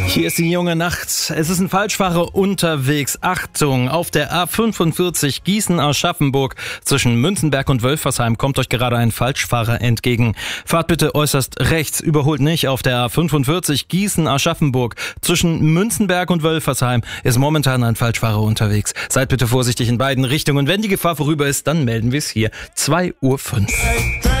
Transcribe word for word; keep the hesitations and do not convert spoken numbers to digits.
Hier ist die junge Nacht. Es ist ein Falschfahrer unterwegs. Achtung, auf der A fünfundvierzig Gießen-Aschaffenburg zwischen Münzenberg und Wölfersheim kommt euch gerade ein Falschfahrer entgegen. Fahrt bitte äußerst rechts, überholt nicht. Auf der A fünfundvierzig Gießen-Aschaffenburg zwischen Münzenberg und Wölfersheim ist momentan ein Falschfahrer unterwegs. Seid bitte vorsichtig in beiden Richtungen. Wenn die Gefahr vorüber ist, dann melden wir es hier. zwei Uhr fünf.